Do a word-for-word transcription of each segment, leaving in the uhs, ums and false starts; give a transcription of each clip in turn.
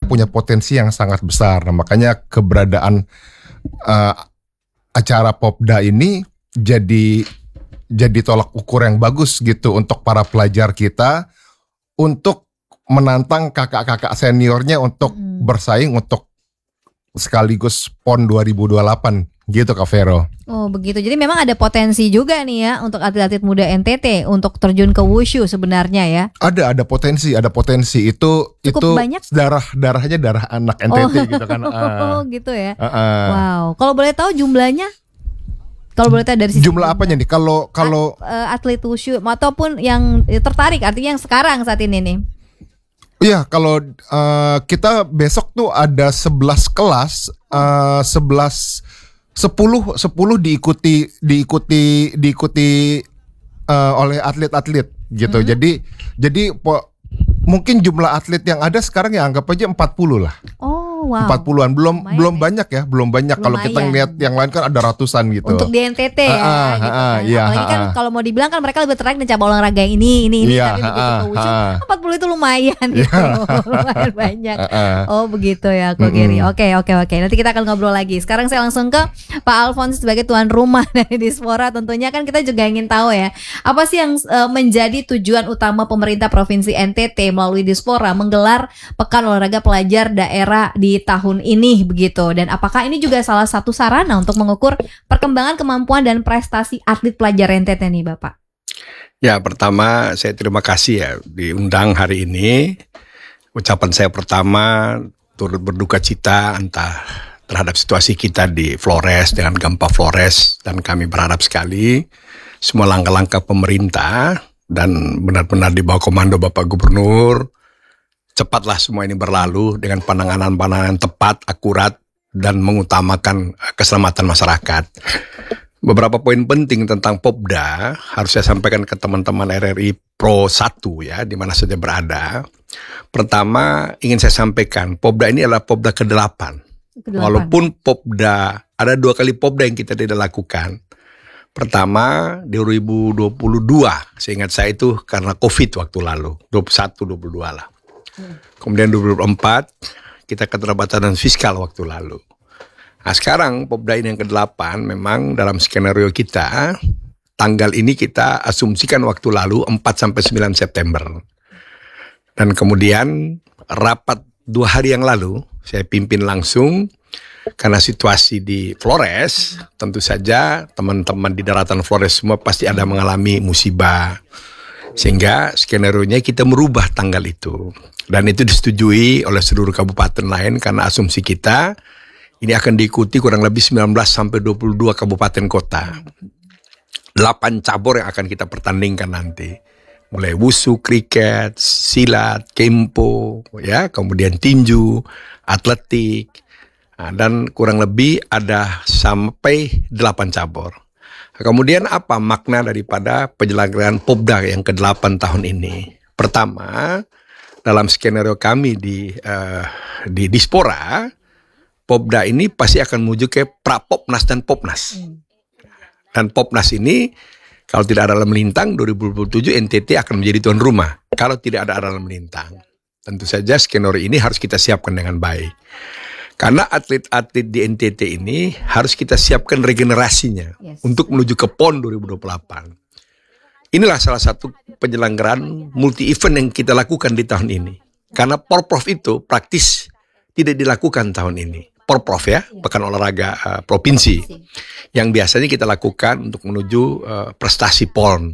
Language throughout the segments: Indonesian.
punya potensi yang sangat besar. Nah, makanya keberadaan uh, acara Popda ini jadi jadi tolak ukur yang bagus gitu untuk para pelajar kita untuk menantang kakak-kakak seniornya untuk hmm. bersaing untuk sekaligus PON dua ribu dua puluh delapan gitu Kak Vero. Oh begitu, jadi memang ada potensi juga nih ya untuk atlet-atlet muda N T T untuk terjun ke wushu sebenarnya ya. Ada ada potensi, ada potensi itu cukup itu banyak? darah darahnya darah anak N T T oh. gitu kan. Uh. Oh gitu ya. Uh -uh. Wow, kalau boleh tahu jumlahnya? Kalau boleh tahu dari sisi jumlah apanya nih? Kalau kalau At, uh, atlet wushu ataupun yang tertarik, artinya yang sekarang saat ini nih. Iya, kalau uh, kita besok tuh ada sebelas kelas, uh, sebelas sepuluh sepuluh diikuti diikuti diikuti uh, oleh atlet-atlet gitu. Hmm. Jadi jadi po, mungkin jumlah atlet yang ada sekarang ya anggap aja empat puluh lah. Oh. Wow. empat puluhan belum Lumayan belum ya? banyak ya, belum banyak. Kalau kita ngeliat yang lain kan ada ratusan gitu. Untuk di N T T ya, ah, ah, gitu ah, kan. iya, Apalagi kan ah, kalau mau dibilang kan mereka lebih tertarik dengan cabang olahraga yang ini, ini, ini. Iya, Tapi begitu ah, ke wushu, ah. empat puluh itu lumayan gitu, lumayan banyak. Ah, ah. Oh begitu ya, Ko Geri. Oke, oke, oke. Nanti kita akan ngobrol lagi. Sekarang saya langsung ke Pak Alphonse sebagai tuan rumah dari Dispora. Tentunya kan kita juga ingin tahu ya, apa sih yang uh, menjadi tujuan utama pemerintah Provinsi N T T melalui Dispora menggelar Pekan Olahraga Pelajar Daerah di tahun ini begitu, dan apakah ini juga salah satu sarana untuk mengukur perkembangan kemampuan dan prestasi atlet pelajar N T T nih Bapak? Ya, pertama saya terima kasih ya diundang hari ini. Ucapan saya pertama turut berduka cita entah terhadap situasi kita di Flores dengan gempa Flores, dan kami berharap sekali semua langkah-langkah pemerintah dan benar-benar di bawah komando Bapak Gubernur cepatlah semua ini berlalu dengan penanganan-penanganan tepat, akurat, dan mengutamakan keselamatan masyarakat. Beberapa poin penting tentang Popda harus saya sampaikan ke teman-teman R R I Pro satu ya, di mana saja berada. Pertama, ingin saya sampaikan, Popda ini adalah Popda kedelapan. Walaupun Popda, ada dua kali Popda yang kita tidak lakukan. Pertama, di dua ribu dua puluh dua, seingat saya itu karena COVID waktu lalu, dua puluh satu dua puluh dua lah. Kemudian dua ribu dua puluh empat kita keterbatasan fiskal waktu lalu. Nah sekarang Popda ini yang kedelapan, memang dalam skenario kita tanggal ini kita asumsikan waktu lalu empat sampai sembilan September. Dan kemudian rapat dua hari yang lalu saya pimpin langsung karena situasi di Flores, tentu saja teman-teman di daratan Flores semua pasti ada mengalami musibah. Sehingga skenario-nya kita merubah tanggal itu. Dan itu disetujui oleh seluruh kabupaten lain karena asumsi kita ini akan diikuti kurang lebih sembilan belas sampai dua puluh dua kabupaten kota. delapan cabur yang akan kita pertandingkan nanti. Mulai wusu, kriket, silat, kempo, ya, kemudian tinju, atletik. Nah, dan kurang lebih ada sampai delapan cabur. Kemudian apa makna daripada penyelenggaraan Popda yang kedelapan tahun ini? Pertama, dalam skenario kami di uh, di Dispora, Popda ini pasti akan menuju ke Prapopnas dan Popnas. Dan Popnas ini kalau tidak ada alam melintang, dua ribu dua puluh tujuh N T T akan menjadi tuan rumah. Kalau tidak ada alam melintang, tentu saja skenario ini harus kita siapkan dengan baik. Karena atlet-atlet di N T T ini harus kita siapkan regenerasinya yes. untuk menuju ke PON dua ribu dua puluh delapan. Inilah salah satu penyelenggaraan multi event yang kita lakukan di tahun ini. Karena Porprov itu praktis tidak dilakukan tahun ini. Porprov ya, Pekan Olahraga uh, Provinsi. Yang biasanya kita lakukan untuk menuju uh, prestasi PON.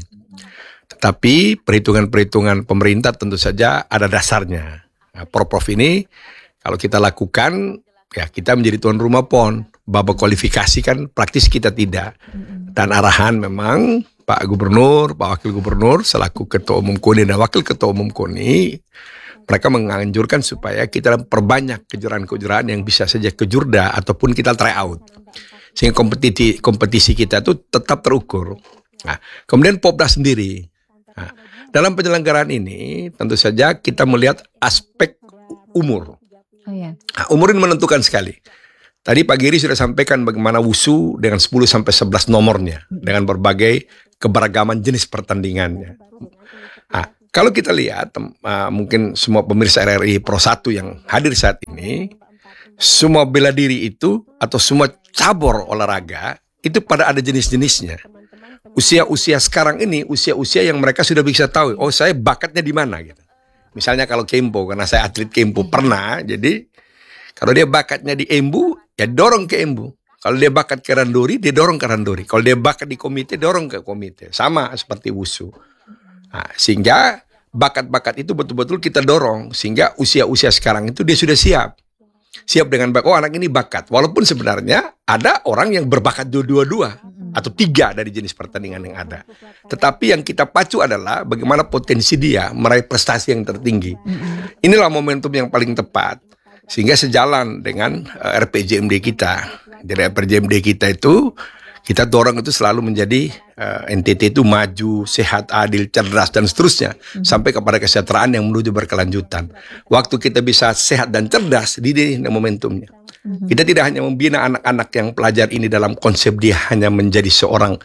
Tetapi perhitungan-perhitungan pemerintah tentu saja ada dasarnya. Nah, Porprov ini kalau kita lakukan, ya kita menjadi tuan rumah PON. Babak kualifikasi kan praktis kita tidak. Dan arahan memang Pak Gubernur, Pak Wakil Gubernur selaku Ketua Umum KONI dan Wakil Ketua Umum KONI, mereka menganjurkan supaya kita perbanyak kejuaraan-kejuaraan yang bisa saja ke Jurda ataupun kita try out. Sehingga kompetisi, kompetisi kita itu tetap terukur. Nah, kemudian Popda sendiri. Nah, dalam penyelenggaraan ini tentu saja kita melihat aspek umur. Oh, iya. Nah, umur ini menentukan sekali. Tadi Pak Giri sudah sampaikan bagaimana wusu dengan sepuluh sampai sebelas nomornya dengan berbagai keberagaman jenis pertandingannya. Nah, Kalau kita lihat, uh, mungkin semua pemirsa R R I Pro satu yang hadir saat ini, semua bela diri itu atau semua cabur olahraga itu pada ada jenis-jenisnya. Usia-usia sekarang ini, usia-usia yang mereka sudah bisa tahu, oh saya bakatnya di mana gitu. Misalnya kalau kempo, karena saya atlet kempo pernah, jadi kalau dia bakatnya di embu, ya dorong ke embu. Kalau dia bakat ke randori, dia dorong ke randori. Kalau dia bakat di komite, dorong ke komite. Sama seperti wusu. Nah, sehingga bakat-bakat itu betul-betul kita dorong. Sehingga usia-usia sekarang itu dia sudah siap. Siap dengan bakat, oh anak ini bakat. Walaupun sebenarnya ada orang yang berbakat dua-dua. Atau tiga dari jenis pertandingan yang ada. Tetapi yang kita pacu adalah bagaimana potensi dia meraih prestasi yang tertinggi. Inilah momentum yang paling tepat. Sehingga sejalan dengan uh, R P J M D kita. Jadi R P J M D kita itu, kita dorong itu selalu menjadi uh, N T T itu maju, sehat, adil, cerdas, dan seterusnya. Mm-hmm. Sampai kepada kesejahteraan yang menuju berkelanjutan. Waktu kita bisa sehat dan cerdas, ini momentumnya. Mm-hmm. Kita tidak hanya membina anak-anak yang pelajar ini dalam konsep dia hanya menjadi seorang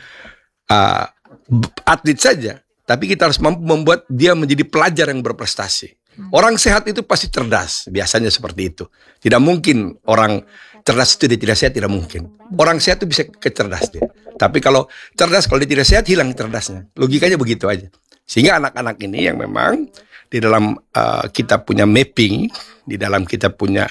uh, atlet saja. Tapi kita harus mampu membuat dia menjadi pelajar yang berprestasi. Orang sehat itu pasti cerdas, biasanya seperti itu. Tidak mungkin orang cerdas itu dia tidak sehat, tidak mungkin. Orang sehat itu bisa kecerdas dia. Tapi kalau cerdas, kalau dia tidak sehat, hilang cerdasnya. Logikanya begitu aja. Sehingga anak-anak ini yang memang di dalam uh, kita punya mapping, di dalam kita punya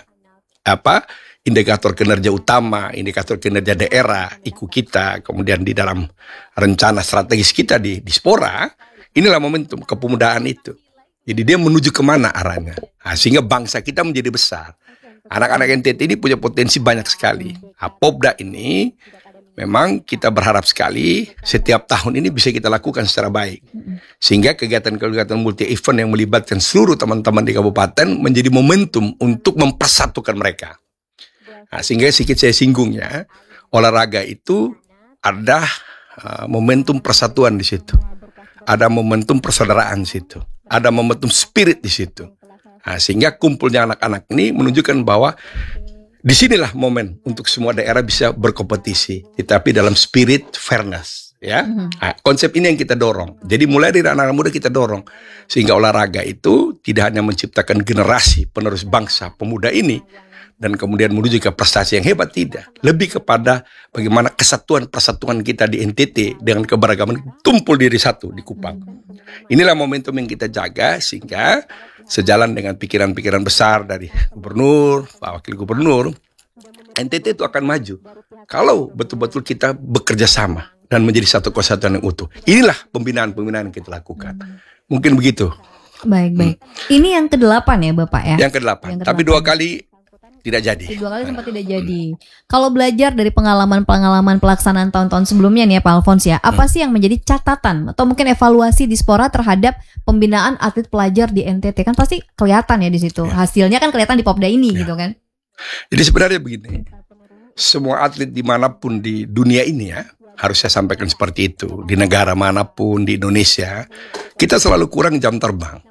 apa indikator kinerja utama, indikator kinerja daerah, I Q kita, kemudian di dalam rencana strategis kita di Dispora, inilah momentum kepemudaan itu. Jadi dia menuju kemana arahnya. Nah, sehingga bangsa kita menjadi besar. Anak-anak N T T ini punya potensi banyak sekali. Nah, Popda ini memang kita berharap sekali setiap tahun ini bisa kita lakukan secara baik. Sehingga kegiatan-kegiatan multi event yang melibatkan seluruh teman-teman di kabupaten menjadi momentum untuk mempersatukan mereka. Nah, sehingga sedikit saya singgungnya, olahraga itu ada uh, momentum persatuan di situ. Ada momentum persaudaraan di situ. Ada momentum spirit di situ. Nah, sehingga kumpulnya anak-anak ini menunjukkan bahwa disinilah momen untuk semua daerah bisa berkompetisi, tetapi dalam spirit fairness, ya. Nah, konsep ini yang kita dorong. Jadi mulai dari anak-anak muda kita dorong, sehingga olahraga itu tidak hanya menciptakan generasi penerus bangsa pemuda ini, dan kemudian menuju ke prestasi yang hebat, tidak. Lebih kepada bagaimana kesatuan persatuan kita di N T T dengan keberagaman tumpul diri satu di Kupang. Inilah momentum yang kita jaga sehingga sejalan dengan pikiran-pikiran besar dari gubernur, Pak Wakil Gubernur, N T T itu akan maju kalau betul-betul kita bekerja sama dan menjadi satu kesatuan yang utuh. Inilah pembinaan-pembinaan yang kita lakukan. Mungkin begitu. Baik, baik. Hmm. Ini yang kedelapan ya Bapak ya? Yang kedelapan. Tapi dua kali tidak jadi. Dua kali sempat tidak jadi. Hmm. Kalau belajar dari pengalaman-pengalaman pelaksanaan tahun-tahun sebelumnya nih ya Pak Alfons ya, apa hmm. sih yang menjadi catatan atau mungkin evaluasi Dispora terhadap pembinaan atlet pelajar di N T T? Kan pasti kelihatan ya di situ. Ya. Hasilnya kan kelihatan di Popda ini ya. Gitu kan. Jadi sebenarnya begini, semua atlet dimanapun di dunia ini ya, harus saya sampaikan seperti itu. Di negara manapun di Indonesia, kita selalu kurang jam terbang.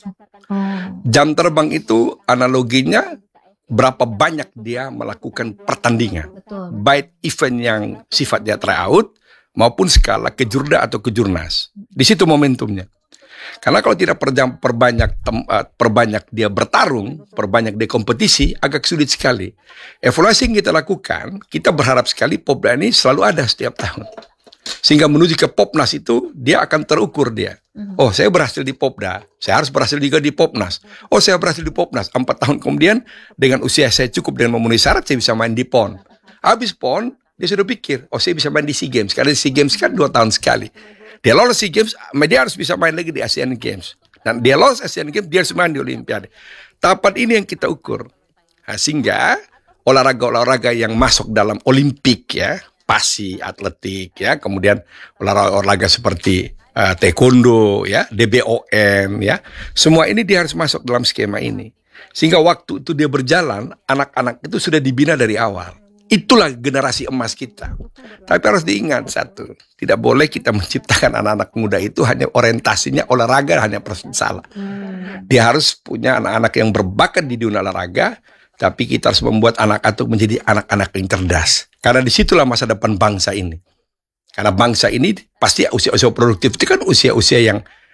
Oh. Jam terbang itu analoginya berapa banyak dia melakukan pertandingan. Betul. Baik event yang sifatnya tryout maupun skala kejurda atau kejurnas. Di situ momentumnya. Karena kalau tidak perjam, perbanyak tem, uh, perbanyak dia bertarung, perbanyak dia kompetisi, agak sulit sekali. Evaluasi yang kita lakukan, kita berharap sekali Popda ini selalu ada setiap tahun. Sehingga menuju ke Popnas itu, dia akan terukur dia. Oh, saya berhasil di Popda, saya harus berhasil juga di Popnas. Oh, saya berhasil di Popnas. Empat tahun kemudian, dengan usia saya cukup dengan memenuhi syarat, saya bisa main di P O N. Habis P O N, dia sudah pikir, oh saya bisa main di SEA Games. Karena di SEA Games kan dua tahun sekali. Dia lolos SEA Games, dia harus bisa main lagi di Asian Games. Dan dia lolos Asian Games, dia harus main di Olimpiade. Tahapan ini yang kita ukur. Nah, sehingga olahraga-olahraga yang masuk dalam Olimpik ya, pasi, atletik ya, kemudian olahraga-olahraga seperti uh, taekwondo ya, D B O M ya, semua ini dia harus masuk dalam skema ini. Sehingga waktu itu dia berjalan, anak-anak itu sudah dibina dari awal. Itulah generasi emas kita. Tapi harus diingat satu, tidak boleh kita menciptakan anak-anak muda itu hanya orientasinya olahraga, hanya salah. Dia harus punya anak-anak yang berbakat di dunia olahraga, tapi kita harus membuat anak-anak itu menjadi anak-anak yang cerdas. Karena disitulah masa depan bangsa ini. Karena bangsa ini pasti usia-usia produktif itu kan usia-usia yang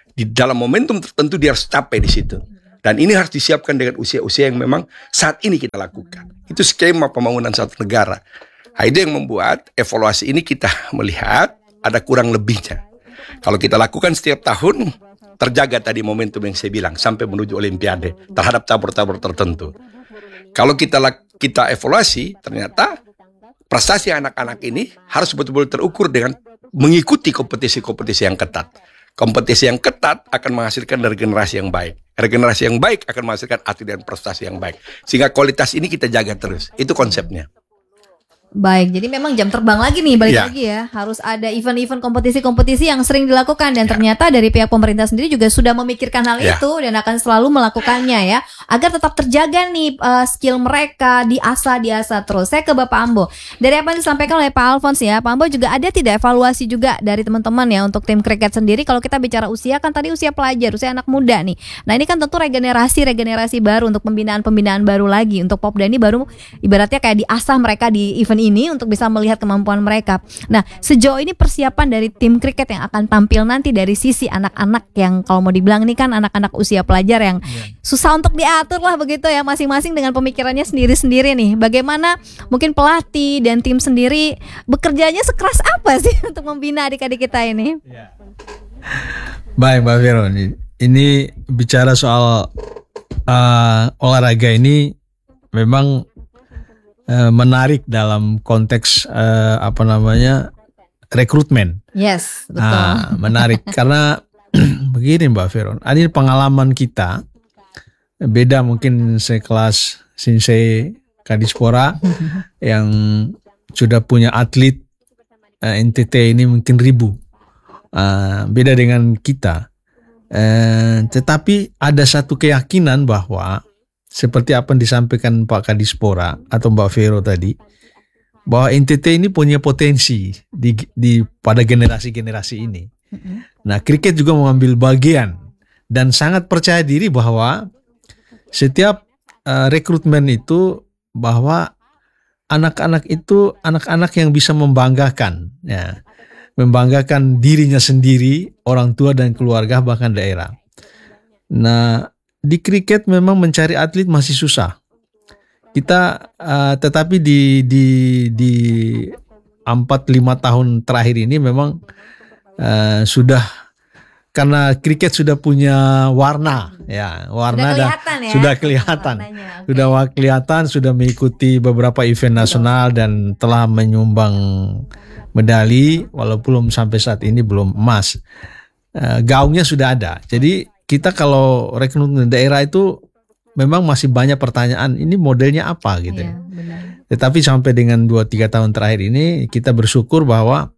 Di dalam momentum tertentu dia harus capai di situ. Dan ini harus disiapkan dengan usia-usia yang memang saat ini kita lakukan. Itu skema pembangunan satu negara. Nah, itu yang membuat evaluasi ini kita melihat ada kurang lebihnya. Kalau kita lakukan setiap tahun, terjaga tadi momentum yang saya bilang sampai menuju Olimpiade terhadap tabur-tabur tertentu. Kalau kita kita evaluasi, ternyata prestasi anak-anak ini harus betul-betul terukur dengan mengikuti kompetisi-kompetisi yang ketat. Kompetisi yang ketat akan menghasilkan regenerasi yang baik. Regenerasi yang baik akan menghasilkan atlet dan prestasi yang baik. Sehingga kualitas ini kita jaga terus. Itu konsepnya. Baik, jadi memang jam terbang lagi nih, balik Ya. lagi ya. Harus ada event-event kompetisi-kompetisi yang sering dilakukan. Dan Ya. ternyata dari pihak pemerintah sendiri juga sudah memikirkan hal Ya. itu. Dan akan selalu melakukannya ya. Agar tetap terjaga nih uh, skill mereka, diasah-diasah terus. Saya ke Bapak Ambo. Dari apa yang disampaikan oleh Pak Alphonse ya, Pak Ambo juga ada tidak evaluasi juga dari teman-teman ya untuk tim kriket sendiri. Kalau kita bicara usia, kan tadi usia pelajar, usia anak muda nih. Nah ini kan tentu regenerasi-regenerasi baru untuk pembinaan-pembinaan baru lagi. Untuk Popda ini baru ibaratnya kayak diasah mereka di event ini untuk bisa melihat kemampuan mereka. Nah, sejauh ini persiapan dari tim kriket yang akan tampil nanti dari sisi anak-anak yang kalau mau dibilang ini kan anak-anak usia pelajar yang susah untuk diatur lah begitu ya, masing-masing dengan pemikirannya sendiri-sendiri nih. Bagaimana mungkin pelatih dan tim sendiri bekerjanya sekeras apa sih untuk membina adik-adik kita ini? Baik Mbak Vero, ini bicara soal uh, olahraga ini memang uh, menarik dalam konteks uh, apa namanya rekrutmen. Yes, betul. Ah, menarik karena begini Mbak Vero, ini pengalaman kita beda mungkin sekelas Shinsei Kadispora yang sudah punya atlet uh, N T T ini mungkin ribu. Uh, beda dengan kita, uh, tetapi ada satu keyakinan bahwa seperti apa yang disampaikan Pak Kadispora atau Mbak Vero tadi, bahwa N T T ini punya potensi di, di pada generasi-generasi ini. Nah, kriket juga mengambil bagian dan sangat percaya diri bahwa setiap uh, rekrutmen itu bahwa anak-anak itu anak-anak yang bisa membanggakan, ya. Membanggakan dirinya sendiri, orang tua dan keluarga bahkan daerah. Nah, di kriket memang mencari atlet masih susah. Kita uh, tetapi di di di empat lima tahun terakhir ini memang uh, sudah, karena kriket sudah punya warna ya, warna Sudah dan kelihatan ya, sudah kelihatan. warnanya, oke. Sudah kelihatan, sudah mengikuti beberapa event nasional dan telah menyumbang medali walaupun belum sampai saat ini belum emas. Uh, gaungnya sudah ada. Jadi kita kalau rekrutmen daerah itu memang masih banyak pertanyaan, ini modelnya apa gitu. Iya, ya. benar. Tetapi sampai dengan dua tiga tahun terakhir ini kita bersyukur bahwa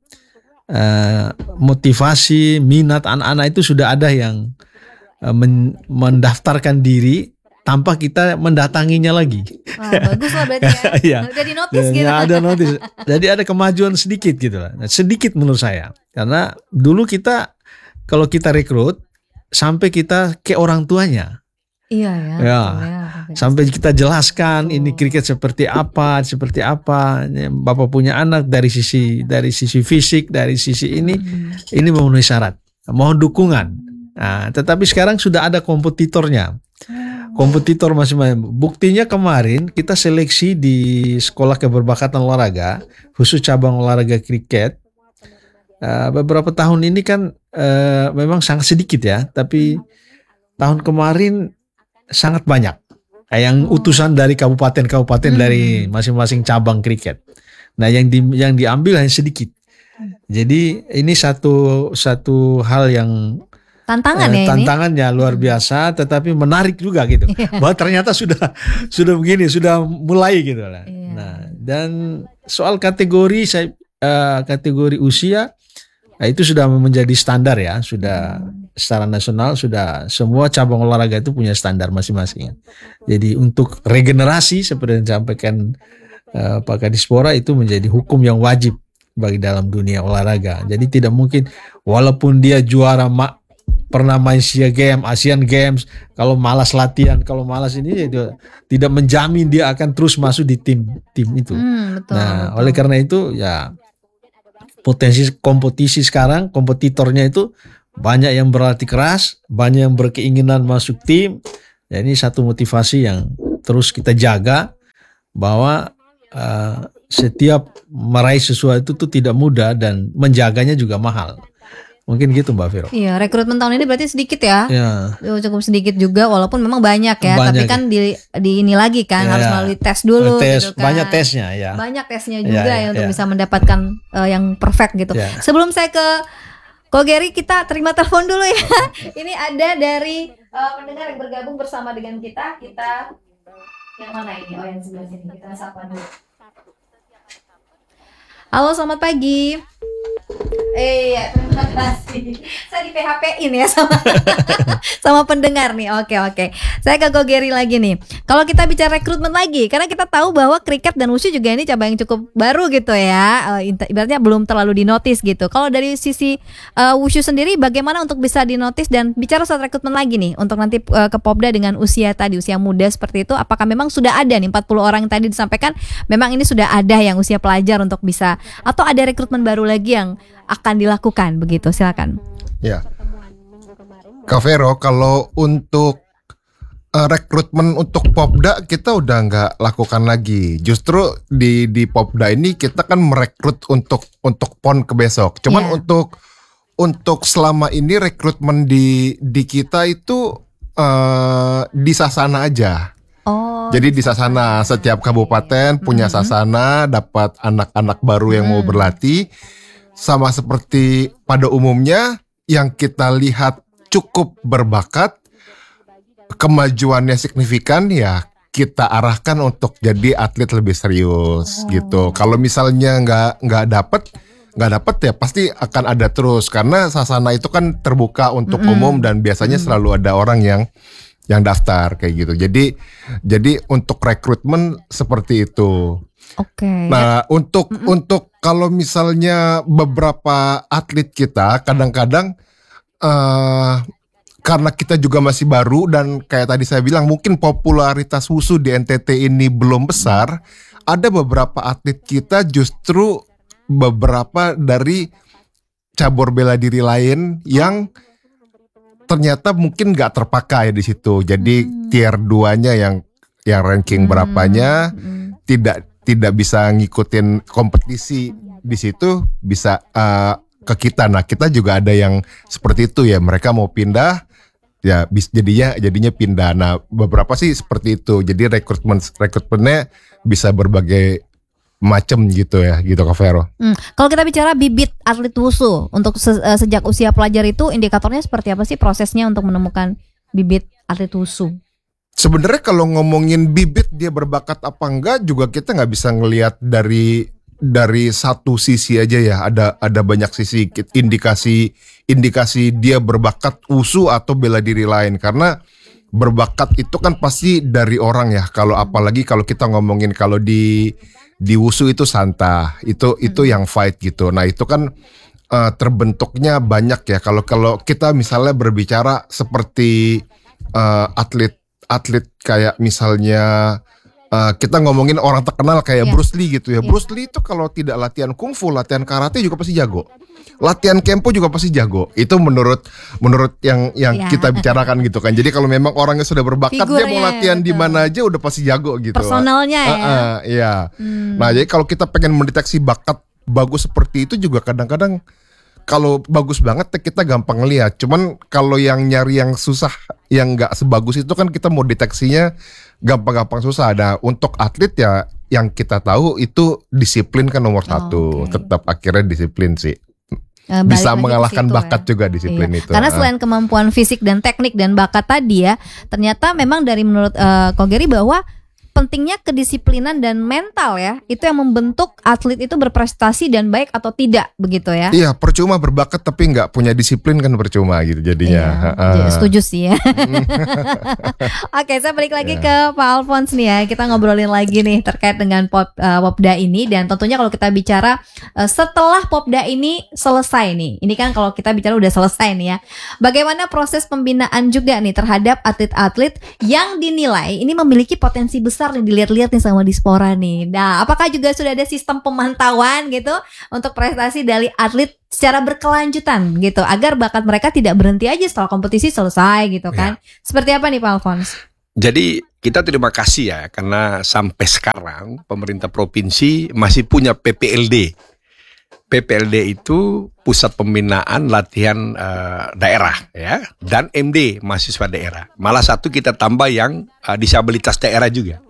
uh, motivasi, minat anak-anak itu sudah ada yang uh, men- mendaftarkan diri tanpa kita mendatanginya lagi. Wah, bagus lah berarti ya. Iya. Udah di notice Ya, gitu. ada notice. Jadi ada kemajuan sedikit gitu lah. Nah, sedikit menurut saya. Karena dulu kita kalau kita rekrut sampai kita ke orang tuanya. Iya ya. Ya. Iya. Sampai kita jelaskan ini kriket seperti apa, seperti apa. Bapak punya anak dari sisi dari sisi fisik, dari sisi ini, ini memenuhi syarat. Mohon dukungan. Nah, tetapi sekarang sudah ada kompetitornya. Kompetitor masing-masing. Buktinya kemarin kita seleksi di sekolah keberbakatan olahraga, khusus cabang olahraga kriket. Uh, beberapa tahun ini kan uh, memang sangat sedikit ya, tapi tahun kemarin sangat banyak. Yang utusan dari kabupaten-kabupaten, hmm. dari masing-masing cabang kriket. Nah, yang di, yang diambil hanya sedikit. Jadi ini satu satu hal yang Tantangan eh, ya tantangannya ini luar biasa, tetapi menarik juga gitu. Bahwa ternyata sudah sudah begini, sudah mulai gitu lah. Iya. Nah, dan soal kategori saya uh, kategori usia, nah itu sudah menjadi standar ya, sudah secara nasional sudah semua cabang olahraga itu punya standar masing-masing. Jadi untuk regenerasi seperti yang disampaikan uh, Pak Kadispora itu menjadi hukum yang wajib bagi dalam dunia olahraga. Jadi tidak mungkin walaupun dia juara ma- pernah main SEA Games, Asian Games, kalau malas latihan, kalau malas ini ya tidak menjamin dia akan terus masuk di tim tim itu. Hmm, betul, nah, betul. oleh karena itu ya potensi kompetisi sekarang kompetitornya itu banyak yang berlatih keras, banyak yang berkeinginan masuk tim. Ya, ini satu motivasi yang terus kita jaga, bahwa uh, setiap meraih sesuatu itu tidak mudah dan menjaganya juga mahal. Mungkin gitu Mbak Vero. Iya, rekrutmen tahun ini berarti sedikit ya. Ya. Cukup sedikit juga, walaupun memang banyak ya. Banyak. Tapi kan di, di ini lagi kan, Ya, harus ya. melalui tes dulu Tes, gitu kan. banyak tesnya ya. Banyak tesnya Ya, juga ya, ya, untuk ya. bisa mendapatkan uh, yang perfect gitu. Ya. Sebelum saya ke Ko Geri, kita terima telepon dulu ya. Ini ada dari uh, pendengar yang bergabung bersama dengan kita. Kita yang mana ini? Oh, yang sebelah sini. Kita sapa dulu. Halo, selamat pagi. Eh, ya, terima kasih. Saya di P H P-in ya sama sama pendengar nih. Oke, oke. Saya ke Ko Geri lagi nih. Kalau kita bicara rekrutmen lagi, karena kita tahu bahwa kriket dan wushu juga ini cabang yang cukup baru gitu ya. Uh, ibaratnya belum terlalu dinotis gitu. Kalau dari sisi uh, wushu sendiri, bagaimana untuk bisa dinotis dan bicara soal rekrutmen lagi nih untuk nanti uh, ke Popda dengan usia tadi, usia muda seperti itu, apakah memang sudah ada nih empat puluh orang yang tadi disampaikan, memang ini sudah ada yang usia pelajar untuk bisa, atau ada rekrutmen baru lagi yang akan dilakukan begitu? Silakan. Ya, Kak Vero, kalau untuk uh, rekrutmen untuk Popda kita udah nggak lakukan lagi. Justru di di Popda ini kita kan merekrut untuk untuk pon ke besok. Cuman Yeah. untuk untuk selama ini rekrutmen di di kita itu uh, di Sasana aja. Oh. Jadi di Sasana setiap kabupaten punya Sasana, dapat anak-anak baru yang mau berlatih. Sama seperti pada umumnya yang kita lihat cukup berbakat, kemajuannya signifikan, ya kita arahkan untuk jadi atlet lebih serius gitu. Kalau misalnya nggak nggak dapet nggak dapet ya pasti akan ada terus, karena Sasana itu kan terbuka untuk umum dan biasanya selalu ada orang yang yang daftar kayak gitu. Jadi jadi untuk rekrutmen seperti itu. Oke. Nah, untuk untuk kalau misalnya beberapa atlet kita kadang-kadang uh, karena kita juga masih baru dan kayak tadi saya bilang mungkin popularitas wushu di N T T ini belum besar, ada beberapa atlet kita justru beberapa dari cabur bela diri lain yang ternyata mungkin nggak terpakai di situ. Jadi tier dua-nya yang yang ranking berapanya tidak tidak bisa ngikutin kompetisi di situ, bisa uh, ke kita. Nah, kita juga ada yang seperti itu ya. Mereka mau pindah, ya bis, jadinya jadinya pindah. Nah, beberapa sih seperti itu. Jadi rekrutmen rekrutmennya bisa berbagai macam gitu ya, gitu Kak Vero. Hmm. Kalau kita bicara bibit atlet wushu untuk se- uh, sejak usia pelajar itu, indikatornya seperti apa sih prosesnya untuk menemukan bibit atlet wushu? Sebenarnya kalau ngomongin bibit dia berbakat apa enggak juga kita nggak bisa ngelihat dari dari satu sisi aja ya. Ada ada banyak sisi indikasi indikasi dia berbakat wushu atau bela diri lain, karena berbakat itu kan pasti dari orang ya. Kalau apalagi kalau kita ngomongin kalau di di wushu itu santa, itu itu yang fight gitu. Nah, itu kan uh, terbentuknya banyak ya. Kalau kalau kita misalnya berbicara seperti uh, atlet atlet kayak misalnya uh, kita ngomongin orang terkenal kayak Yeah. Bruce Lee gitu ya. Yeah. Bruce Lee itu kalau tidak latihan kungfu, latihan karate juga pasti jago. Latihan kempo juga pasti jago. Itu menurut menurut yang yang Yeah. kita bicarakan gitu kan. Jadi kalau memang orangnya sudah berbakat, dia mau Figurnya, latihan di betul. mana aja udah pasti jago gitu. Personalnya ya. Uh-uh, iya. Nah, jadi kalau kita pengen mendeteksi bakat bagus seperti itu juga kadang-kadang kalau bagus banget kita gampang ngelihat. Cuman kalau yang nyari yang susah, yang nggak sebagus itu kan kita mau deteksinya gampang-gampang susah. Nah, untuk atlet ya yang kita tahu itu disiplin kan nomor satu. oke. Tetap akhirnya disiplin sih. Eh, balik Bisa lagi ke mengalahkan situ bakat ya. juga disiplin Iya. itu. Karena Ah. selain kemampuan fisik dan teknik dan bakat tadi ya, ternyata memang dari menurut uh, Ko Geri bahwa pentingnya kedisiplinan dan mental ya, itu yang membentuk atlet itu berprestasi dan baik atau tidak begitu ya. Iya, percuma berbakat tapi nggak punya disiplin kan percuma gitu jadinya. Iya, Ah. jadi setuju sih ya. Oke, saya balik lagi ke Pak Alphonse nih ya. Kita ngobrolin lagi nih terkait dengan pop, uh, Popda ini, dan tentunya kalau kita bicara uh, setelah Popda ini selesai nih. Ini kan kalau kita bicara udah selesai nih ya. Bagaimana proses pembinaan juga nih terhadap atlet-atlet yang dinilai ini memiliki potensi besar besar nih dilihat-lihat nih sama Dispora nih. Nah, apakah juga sudah ada sistem pemantauan gitu untuk prestasi dari atlet secara berkelanjutan gitu agar bakat mereka tidak berhenti aja setelah kompetisi selesai gitu kan? Ya. Seperti apa nih Pak Alphonse? Jadi kita terima kasih ya karena sampai sekarang pemerintah provinsi masih punya P P L D. P P L D itu pusat pembinaan latihan uh, daerah ya, dan M D mahasiswa daerah. Malah satu kita tambah yang uh, disabilitas daerah juga.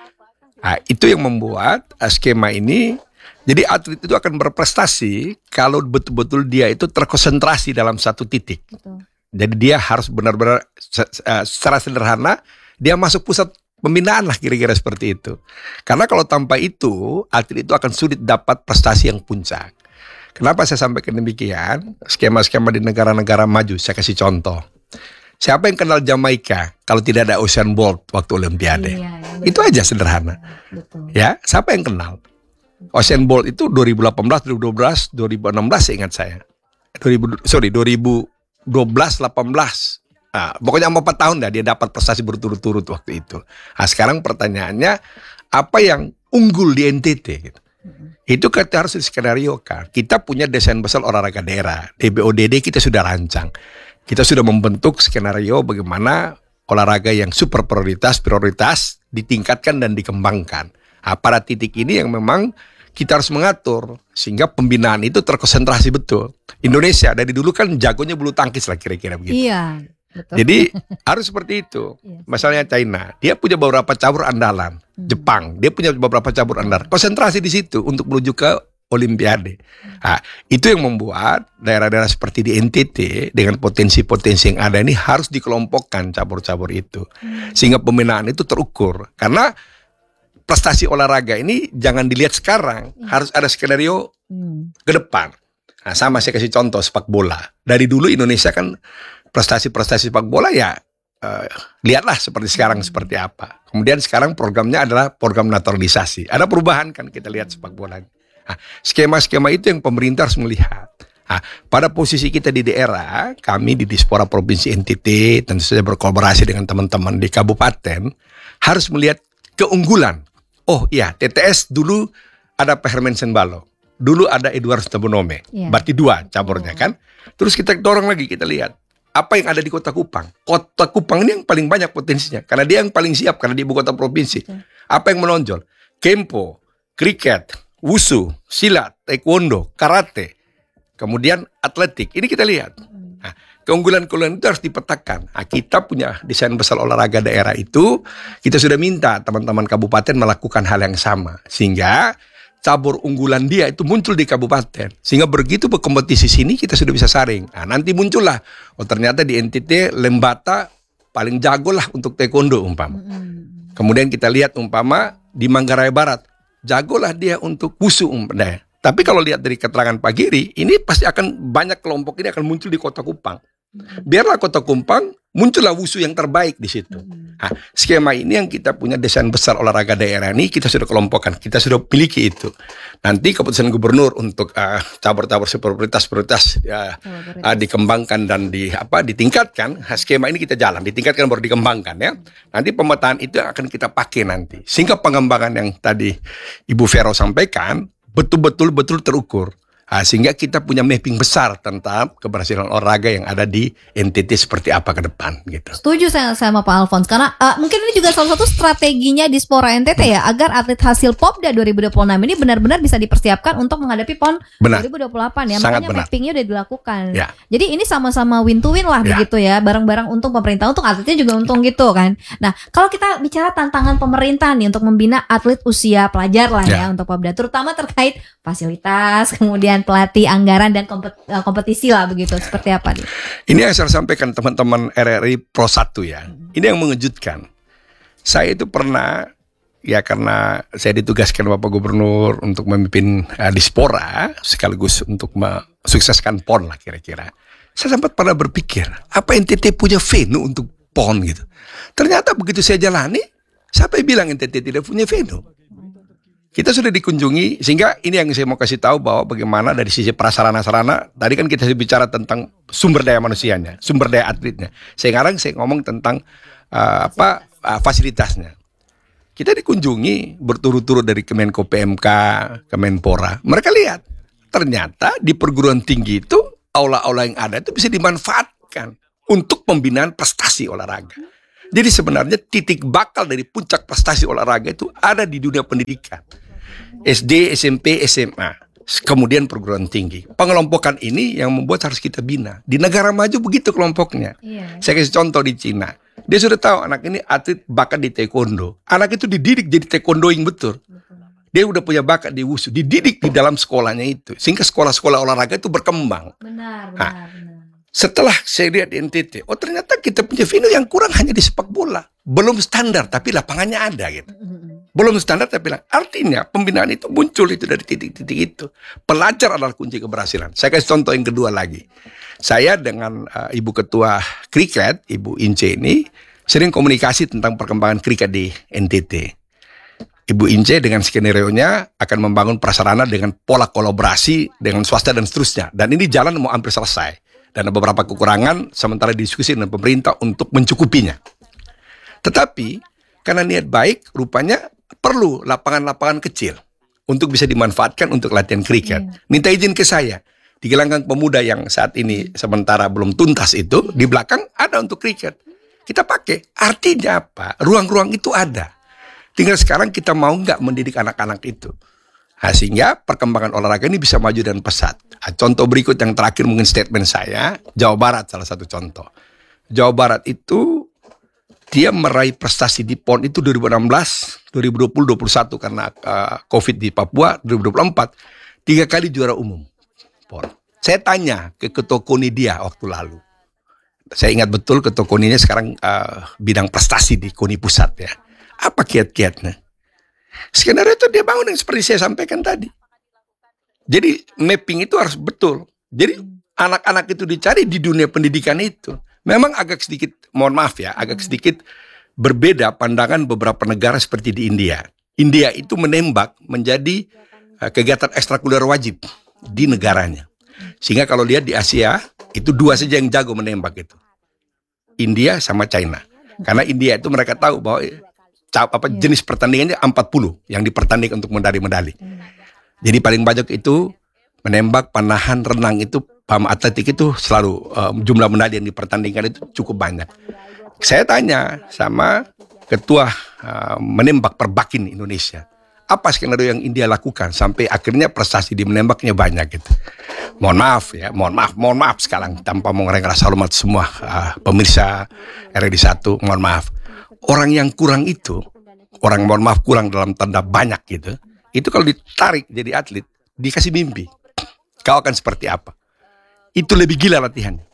Nah, itu yang membuat uh, skema ini. Jadi atlet itu akan berprestasi kalau betul-betul dia itu terkonsentrasi dalam satu titik. Betul. Jadi dia harus benar-benar uh, secara sederhana dia masuk pusat pembinaan lah kira-kira seperti itu. Karena kalau tanpa itu atlet itu akan sulit dapat prestasi yang puncak. Kenapa saya sampaikan demikian? Skema-skema di negara-negara maju, saya kasih contoh. Siapa yang kenal Jamaika kalau tidak ada Usain Bolt waktu Olimpiade? Iya, ya, itu aja sederhana. Betul. Ya, siapa yang kenal? Usain Bolt itu dua ribu delapan belas, dua ribu dua belas, dua ribu enam belas ingat saya. dua ribu sorry, dua ribu dua belas, delapan belas. Nah, pokoknya empat tahun dah dia dapat prestasi berturut-turut waktu itu. Nah, sekarang pertanyaannya, apa yang unggul di N T T gitu? Itu kita harus diskenariokan. Kita punya desain besar olahraga daerah, D B O D D kita sudah rancang. Kita sudah membentuk skenario bagaimana olahraga yang super prioritas, prioritas ditingkatkan dan dikembangkan. Nah, pada titik ini yang memang kita harus mengatur sehingga pembinaan itu terkonsentrasi betul. Indonesia dari dulu kan jagonya bulu tangkis lah kira-kira begitu. Iya. Betul. Jadi harus seperti itu. Misalnya China, dia punya beberapa cabur andalan. Hmm. Jepang, dia punya beberapa cabur andalan. Konsentrasi di situ untuk menuju ke Olimpiade. Nah, itu yang membuat daerah-daerah seperti di N T T dengan potensi-potensi yang ada ini harus dikelompokkan cabur-cabur itu. Hmm. Sehingga pembinaan itu terukur. Karena prestasi olahraga ini jangan dilihat sekarang, hmm. harus ada skenario hmm. ke depan. Nah, sama saya kasih contoh sepak bola. Dari dulu Indonesia kan prestasi-prestasi sepak bola ya uh, lihatlah seperti sekarang hmm. seperti apa. Kemudian sekarang programnya adalah program naturalisasi. Ada perubahan kan kita lihat sepak bola. Nah, skema-skema itu yang pemerintah harus melihat. Nah, pada posisi kita di daerah, kami di Dispora Provinsi N T T tentu saja berkolaborasi dengan teman-teman di kabupaten harus melihat keunggulan. Oh iya, T T S dulu ada Pak Herman Senbalo. Dulu ada Edward Stabonome. Yeah. Berarti dua caburnya oh. kan. Terus kita dorong lagi, kita lihat apa yang ada di Kota Kupang. Kota Kupang ini yang paling banyak potensinya. Karena dia yang paling siap, karena dia ibu kota provinsi. Okay. Apa yang menonjol? Kempo, kriket, wusu, silat, taekwondo, karate. Kemudian atletik. Ini kita lihat. Nah, keunggulan-keunggulan itu harus dipetakan. Nah, kita punya desain besar olahraga daerah itu. Kita sudah minta teman-teman kabupaten melakukan hal yang sama. Sehingga cabur unggulan dia itu muncul di kabupaten. Sehingga begitu berkompetisi sini kita sudah bisa saring. Nah, nanti muncullah. Oh ternyata di N T T Lembata paling jago lah untuk taekwondo umpama. Mm-hmm. Kemudian kita lihat umpama di Manggarai Barat. Jagolah dia untuk wusu umpama. Tapi kalau lihat dari keterangan Pak Giri, ini pasti akan banyak kelompok ini akan muncul di Kota Kupang. Biarlah Kota Kupang muncullah wusu yang terbaik di situ. Nah, skema ini yang kita punya desain besar olahraga daerah ini kita sudah kelompokkan, kita sudah miliki itu. Nanti keputusan gubernur untuk uh, cabur-cabur prioritas-prioritas uh, uh, dikembangkan dan di apa ditingkatkan. Nah, skema ini kita jalan, ditingkatkan baru dikembangkan ya. Nanti pemetaan itu akan kita pakai nanti. Sehingga pengembangan yang tadi Ibu Vero sampaikan betul-betul betul terukur. Nah, sehingga kita punya mapping besar tentang keberhasilan olahraga yang ada di N T T seperti apa ke depan gitu. Setuju saya sama Pak Alphonse karena uh, mungkin ini juga salah satu strateginya Dispora N T T ya agar atlet hasil Popda dua ribu dua puluh enam ini benar-benar bisa dipersiapkan untuk menghadapi PON benar. dua ribu dua puluh delapan ya. Sangat makanya benar. Mappingnya udah dilakukan. Ya. Jadi ini sama-sama win to win lah ya. Begitu ya, bareng-bareng untung pemerintah, untung atletnya juga untung ya. Gitu kan. Nah, kalau kita bicara tantangan pemerintah nih untuk membina atlet usia pelajar lah ya, ya untuk Popda, terutama terkait fasilitas, kemudian pelatih, anggaran dan kompetisi lah begitu. Seperti apa nih? Ini yang saya sampaikan teman-teman R R I Pro satu ya. Ini yang mengejutkan. Saya itu pernah ya karena saya ditugaskan Bapak Gubernur untuk memimpin uh, Dispora sekaligus untuk mensukseskan PON lah kira-kira. Saya sempat pernah berpikir, apa N T T punya venue untuk PON gitu. Ternyata begitu saya jalani, siapa yang bilang N T T tidak punya venue? Kita sudah dikunjungi, sehingga ini yang saya mau kasih tahu bahwa bagaimana dari sisi prasarana-sarana, tadi kan kita bicara tentang sumber daya manusianya, sumber daya atletnya. Sekarang saya ngomong tentang uh, apa uh, fasilitasnya. Kita dikunjungi berturut-turut dari Kemenko P M K, Kemenpora. Mereka lihat, ternyata di perguruan tinggi itu aula-aula yang ada itu bisa dimanfaatkan untuk pembinaan prestasi olahraga. Jadi sebenarnya titik bakal dari puncak prestasi olahraga itu ada di dunia pendidikan. S D, S M P, S M A, kemudian perguruan tinggi. Pengelompokan ini yang membuat harus kita bina. Di negara maju begitu kelompoknya. Iya. Saya kasih contoh di Cina. Dia sudah tahu anak ini atlet bakat di taekwondo. Anak itu dididik jadi taekwondoing betul. Dia udah punya bakat di wushu, dididik di dalam sekolahnya itu. Sehingga sekolah-sekolah olahraga itu berkembang. Benar, benar, nah, benar. Setelah saya lihat di N T T, oh ternyata kita punya venue yang kurang hanya di sepak bola. Belum standar, tapi lapangannya ada gitu. Belum standar, tapi artinya pembinaan itu muncul itu dari titik-titik itu. Pelajar adalah kunci keberhasilan. Saya kasih contoh yang kedua lagi. Saya dengan uh, Ibu Ketua Kriket, Ibu Ince ini, sering komunikasi tentang perkembangan kriket di N T T. Ibu Ince dengan skenario-nya akan membangun prasarana dengan pola kolaborasi dengan swasta dan seterusnya. Dan ini jalan mau hampir selesai. Dan ada beberapa kekurangan sementara diskusi dengan pemerintah untuk mencukupinya. Tetapi karena niat baik, rupanya perlu lapangan-lapangan kecil untuk bisa dimanfaatkan untuk latihan kriket. Yeah. Minta izin ke saya. Di gelanggang pemuda yang saat ini sementara belum tuntas itu, di belakang ada untuk kriket. Kita pakai. Artinya apa? Ruang-ruang itu ada. Tinggal sekarang kita mau nggak mendidik anak-anak itu. Nah, sehingga perkembangan olahraga ini bisa maju dan pesat. Nah, contoh berikut yang terakhir mungkin statement saya, Jawa Barat salah satu contoh. Jawa Barat itu dia meraih prestasi di P O N itu dua ribu enam belas, dua ribu dua puluh, dua ribu dua puluh satu karena uh, COVID di Papua, dua ribu dua puluh empat, tiga kali juara umum P O N. Saya tanya ke Ketua KONI dia waktu lalu. Saya ingat betul Ketua KONI-nya sekarang uh, bidang prestasi di KONI Pusat ya. Apa kiat-kiatnya? Skenario itu dia bangun yang seperti saya sampaikan tadi. Jadi mapping itu harus betul. Jadi anak-anak itu dicari di dunia pendidikan itu. Memang agak sedikit, mohon maaf ya, agak sedikit berbeda pandangan beberapa negara seperti di India. India itu menembak menjadi uh, kegiatan ekstrakurikuler wajib di negaranya. Sehingga kalau lihat di Asia, itu dua saja yang jago menembak itu. India sama China. Karena India itu mereka tahu bahwa apa jenis pertandingannya empat puluh yang dipertandingkan untuk medali-medali. Jadi paling banyak itu menembak, panahan, renang itu, pam atletik itu selalu um, jumlah medali yang dipertandingkan itu cukup banyak. Saya tanya sama ketua uh, menembak perbakin Indonesia, apa skenario yang India lakukan sampai akhirnya prestasi di menembaknya banyak gitu. Mohon maaf ya, mohon maaf, mohon maaf sekarang tanpa mengurangi rasa hormat semua uh, pemirsa R D satu, mohon maaf. Orang yang kurang itu, orang mohon maaf kurang dalam tanda banyak gitu, itu kalau ditarik jadi atlet, dikasih mimpi, kau akan seperti apa? Itu lebih gila latihannya.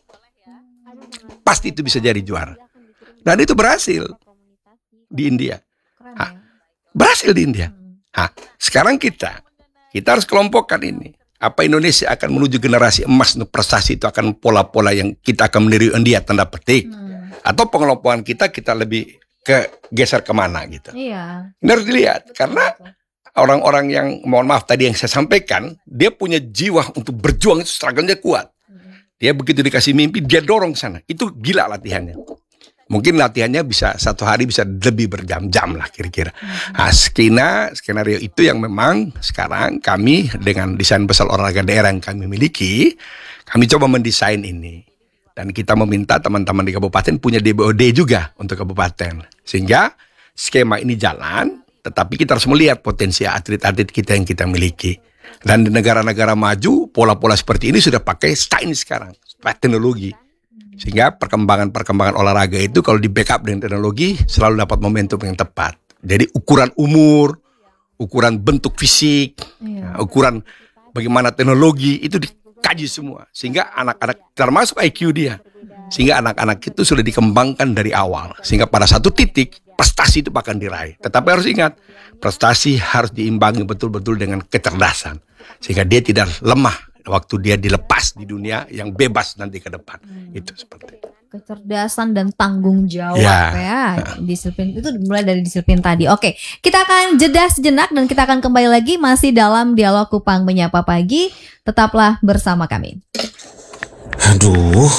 Pasti itu bisa jadi juara. Dan itu berhasil di India. Hah, berhasil di India. Hah, sekarang kita, kita harus kelompokkan ini. Apa Indonesia akan menuju generasi emas untuk prestasi itu akan pola-pola yang kita akan meniru India tanda petik. Atau pengelompokan kita, kita lebih ke geser kemana gitu. Iya. Ini harus dilihat karena orang-orang yang mohon maaf tadi yang saya sampaikan, dia punya jiwa untuk berjuang itu struggle-nya kuat. Dia begitu dikasih mimpi dia dorong sana. Itu gila latihannya. Mungkin latihannya bisa satu hari bisa lebih berjam-jam lah kira-kira. Nah, skena skenario itu yang memang sekarang kami dengan desain besar olahraga daerah yang kami miliki, kami coba mendesain ini. Dan kita meminta teman-teman di kabupaten punya D B O D juga untuk kabupaten. Sehingga skema ini jalan, tetapi kita harus melihat potensi atlet-atlet kita yang kita miliki. Dan di negara-negara maju, pola-pola seperti ini sudah pakai sains sekarang, teknologi. Sehingga perkembangan-perkembangan olahraga itu kalau di backup dengan teknologi selalu dapat momentum yang tepat. Jadi ukuran umur, ukuran bentuk fisik, iya. ukuran bagaimana teknologi itu di kaji semua sehingga anak-anak termasuk I Q dia sehingga anak-anak itu sudah dikembangkan dari awal sehingga pada satu titik prestasi itu akan diraih. Tetapi harus ingat prestasi harus diimbangi betul-betul dengan kecerdasan sehingga dia tidak lemah waktu dia dilepas di dunia yang bebas nanti ke depan. hmm. Itu seperti itu. Kecerdasan dan tanggung jawab ya, ya. Disiplin itu mulai dari disiplin tadi. Oke, kita akan jeda sejenak dan kita akan kembali lagi masih dalam dialog Kupang Menyapa Pagi. Tetaplah bersama kami. Aduh,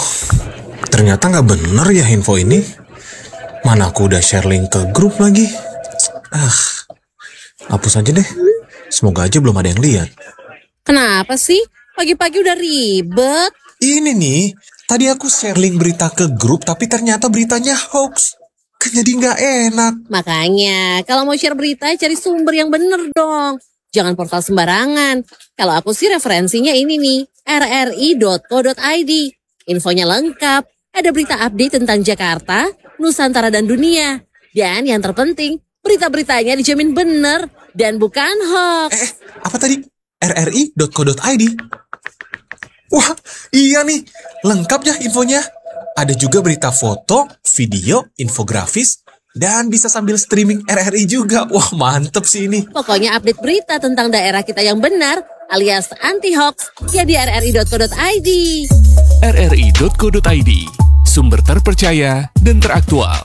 ternyata nggak bener ya info ini. Mana aku udah share link ke grup lagi. Ah, hapus aja deh. Semoga aja belum ada yang lihat. Kenapa sih? Pagi-pagi udah ribet. Ini nih, tadi aku share link berita ke grup tapi ternyata beritanya hoax. Kan jadi nggak enak. Makanya, kalau mau share berita, cari sumber yang bener dong. Jangan portal sembarangan. Kalau aku sih referensinya ini nih, r r i dot co dot i d. Infonya lengkap. Ada berita update tentang Jakarta, Nusantara dan dunia. Dan yang terpenting, berita-beritanya dijamin bener dan bukan hoax. Eh, apa tadi? r r i dot co dot i d. Wah, iya nih. Lengkap ya infonya. Ada juga berita foto, video, infografis, dan bisa sambil streaming R R I juga. Wah, mantep sih ini. Pokoknya update berita tentang daerah kita yang benar alias anti-hoax ya di r r i dot co dot i d. r r i dot co dot i d, sumber terpercaya dan teraktual.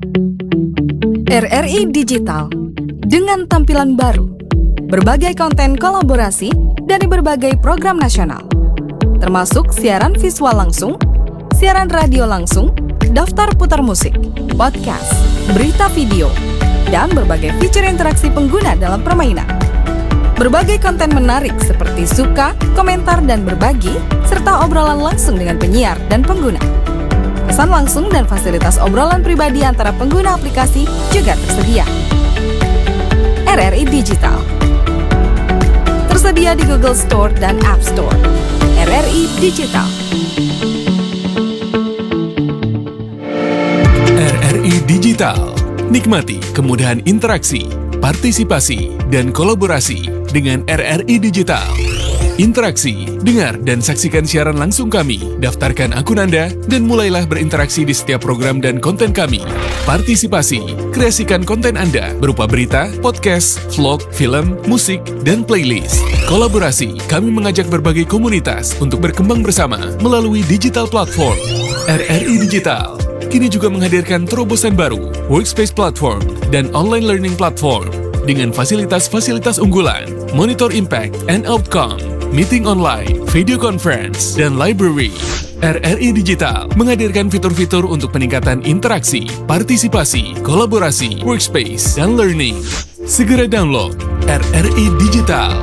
R R I Digital, dengan tampilan baru, berbagai konten kolaborasi dari berbagai program nasional, termasuk siaran visual langsung, siaran radio langsung, daftar putar musik, podcast, berita video, dan berbagai fitur interaksi pengguna dalam permainan. Berbagai konten menarik seperti suka, komentar, dan berbagi, serta obrolan langsung dengan penyiar dan pengguna. Pesan langsung dan fasilitas obrolan pribadi antara pengguna aplikasi juga tersedia. R R I Digital tersedia di Google Store dan App Store. R R I Digital. R R I Digital. Nikmati kemudahan interaksi, partisipasi, dan kolaborasi dengan R R I Digital. Interaksi, dengar dan saksikan siaran langsung kami, daftarkan akun Anda, dan mulailah berinteraksi di setiap program dan konten kami. Partisipasi, kreasikan konten Anda berupa berita, podcast, vlog, film, musik, dan playlist. Kolaborasi, kami mengajak berbagai komunitas untuk berkembang bersama melalui digital platform. R R I Digital kini juga menghadirkan terobosan baru, workspace platform, dan online learning platform dengan fasilitas-fasilitas unggulan, monitor impact and outcome, meeting online, video conference, dan library. R R I Digital menghadirkan fitur-fitur untuk peningkatan interaksi, partisipasi, kolaborasi, workspace, dan learning. Segera download R R I Digital.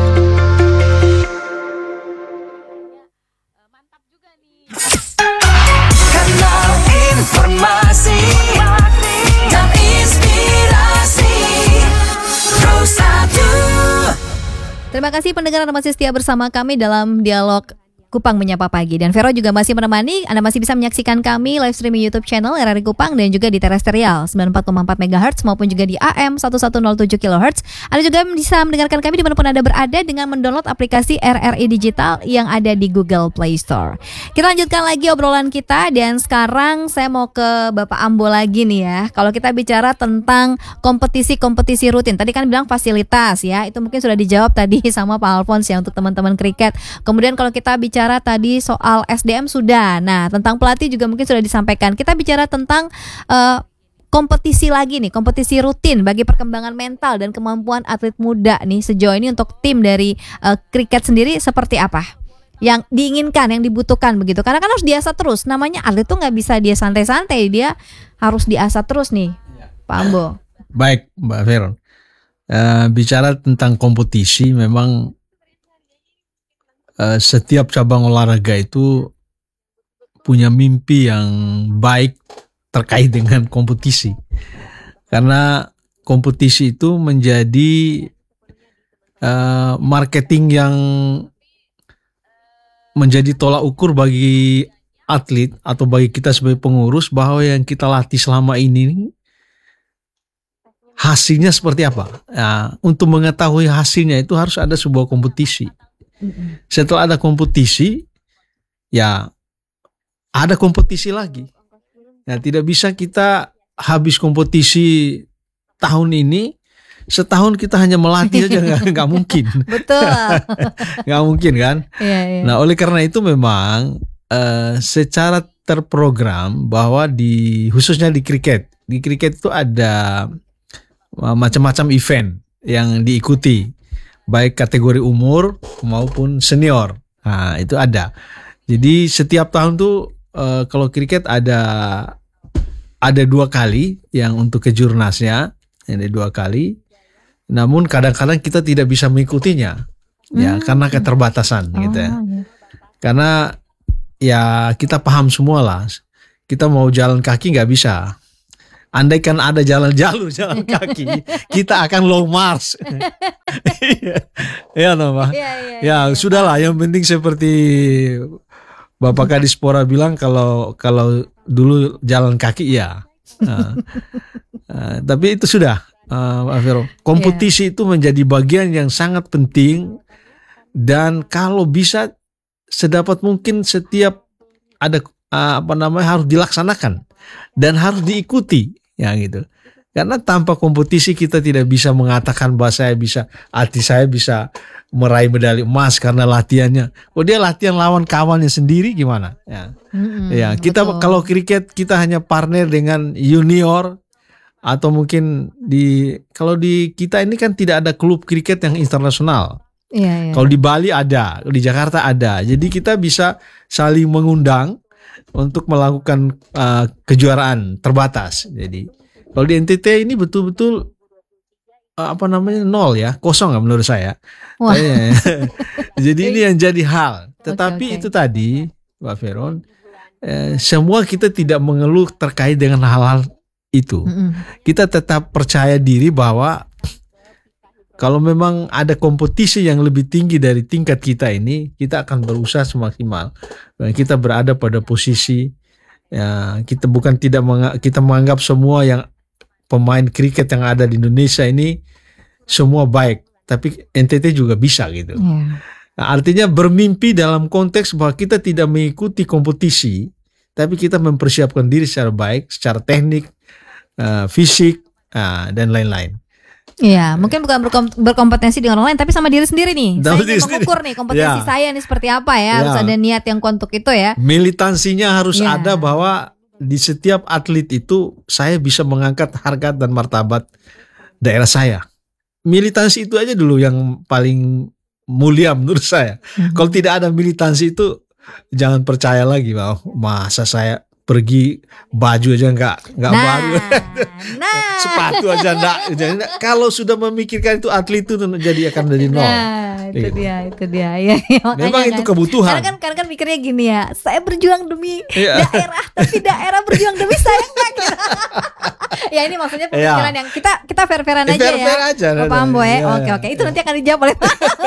Kanal informasi dan inspirasi Pro satu. Terima kasih pendengar Anda masih setia bersama kami dalam dialog Kupang Menyapa Pagi. Dan Vero juga masih menemani. Anda masih bisa menyaksikan kami live streaming YouTube channel R R I Kupang dan juga di terestrial sembilan puluh empat koma empat megahertz maupun juga di A M seribu seratus tujuh kilohertz. Anda juga bisa mendengarkan kami dimanapun Anda berada dengan mendownload aplikasi R R I Digital yang ada di Google Play Store. Kita lanjutkan lagi obrolan kita dan sekarang saya mau ke Bapak Ambo lagi nih ya. Kalau kita bicara tentang kompetisi-kompetisi rutin, tadi kan bilang fasilitas ya, itu mungkin sudah dijawab tadi sama Pak Alphonse ya untuk teman-teman kriket. Kemudian kalau kita bicara tadi soal S D M sudah, nah tentang pelatih juga mungkin sudah disampaikan. Kita bicara tentang uh, kompetisi lagi nih, kompetisi rutin bagi perkembangan mental dan kemampuan atlet muda nih sejauh ini untuk tim dari uh, kriket sendiri seperti apa? Yang diinginkan, yang dibutuhkan begitu. Karena kan harus diasah terus. Namanya atlet tuh nggak bisa dia santai-santai, dia harus diasah terus nih, Pak Ambo. Baik, Mbak Veron. Uh, bicara tentang kompetisi, memang uh, setiap cabang olahraga itu punya mimpi yang baik terkait dengan kompetisi. Karena kompetisi itu menjadi uh, marketing yang menjadi tolak ukur bagi atlet atau bagi kita sebagai pengurus bahwa yang kita latih selama ini hasilnya seperti apa. Nah, untuk mengetahui hasilnya itu harus ada sebuah kompetisi. Setelah ada kompetisi, ya ada kompetisi lagi. Nah, tidak bisa kita habis kompetisi tahun ini, setahun kita hanya melatih aja, nggak nggak mungkin. Betul. Nggak mungkin kan? Iya, iya. Nah, oleh karena itu memang uh, secara terprogram bahwa di khususnya di kriket, di kriket itu ada uh, macam-macam event yang diikuti, baik kategori umur maupun senior. Nah, itu ada. Jadi setiap tahun tuh uh, kalau kriket ada ada dua kali yang untuk kejurnasnya. ini dua kali. Namun kadang-kadang kita tidak bisa mengikutinya, ya Hmm. karena keterbatasan gitu ya. Oh, iya. Karena ya kita paham semua lah, kita mau jalan kaki nggak bisa. Andaikan ada jalan jalur jalan kaki, kita akan long march. Ya, no, Pak. Iya, iya, Ya iya. sudahlah, yang penting seperti Bapak Kadispora bilang, kalau kalau dulu jalan kaki ya. Nah, uh, tapi itu sudah, uh, Pak Vero. Kompetisi itu menjadi bagian yang sangat penting, dan kalau bisa sedapat mungkin setiap ada uh, apa namanya harus dilaksanakan dan harus diikuti, ya gitu. Karena tanpa kompetisi kita tidak bisa mengatakan bahwa saya bisa, arti saya bisa meraih medali emas karena latihannya. Oh, dia latihan lawan kawannya sendiri gimana? Ya, Mm-mm, ya kita betul. kalau kriket kita hanya partner dengan junior, atau mungkin di kalau di kita ini kan tidak ada klub kriket yang internasional. Iya, iya. Kalau di Bali ada, di Jakarta ada. Jadi kita bisa saling mengundang untuk melakukan uh, kejuaraan terbatas. Jadi kalau di N T T ini betul-betul uh, apa namanya nol ya, kosong ya menurut saya. Wah. Eh, Jadi ini yang jadi hal. Tetapi Oke, oke. itu tadi, Pak Veron, eh, semua kita tidak mengeluh terkait dengan hal-hal itu. Mm-mm. Kita tetap percaya diri bahwa kalau memang ada kompetisi yang lebih tinggi dari tingkat kita ini, kita akan berusaha semaksimal. Dan kita berada pada posisi, ya, kita bukan tidak menga- kita menganggap semua yang pemain kriket yang ada di Indonesia ini semua baik, tapi N T T juga bisa gitu. Iya. Nah, artinya bermimpi dalam konteks bahwa kita tidak mengikuti kompetisi, tapi kita mempersiapkan diri secara baik, secara teknik, uh, fisik, uh, dan lain-lain. Iya, mungkin bukan berkom- berkompetensi dengan orang lain, tapi sama diri sendiri nih. Sama Saya diri ingin mengukur sendiri. nih kompetensi Ya. saya nih seperti apa ya. Harus Ya. ada niat yang kuat untuk itu ya. Militansinya harus Ya. ada, bahwa di setiap atlet itu saya bisa mengangkat harkat dan martabat daerah saya. Militansi itu aja dulu yang paling mulia menurut saya. Mhm. Kalau tidak ada militansi itu, jangan percaya lagi bahwa masa saya pergi baju aja nggak nggak Nah, baru, nah. sepatu aja enggak. Jadi kalau sudah memikirkan itu, atlet itu jadi akan dari nol. Nah, itu Gitu. dia, itu dia. Ya, ya, makanya Memang itu kan. kebutuhan. Karena kan, karena kan mikirnya gini ya, saya berjuang demi Iya. daerah, tapi daerah berjuang demi saya enggak gitu. Ya ini maksudnya pemikiran Iya. yang kita kita fair-fairan aja Fair-fair ya. aja, Pak Ambo ya. iya. Oke oke, itu nanti akan dijawab oleh Pak.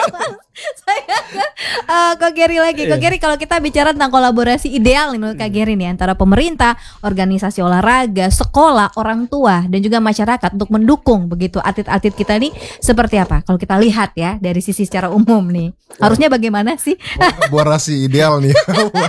Saya ke uh, Kak Geri lagi. Kak Iya. Geri, kalau kita bicara tentang kolaborasi ideal nih menurut Kak Geri nih antara pemerintah, organisasi olahraga, sekolah, orang tua dan juga masyarakat untuk mendukung begitu atlet-atlet kita nih seperti apa? Kalau kita lihat ya dari sisi secara umum nih. Harusnya bagaimana sih? Kolaborasi ideal nih.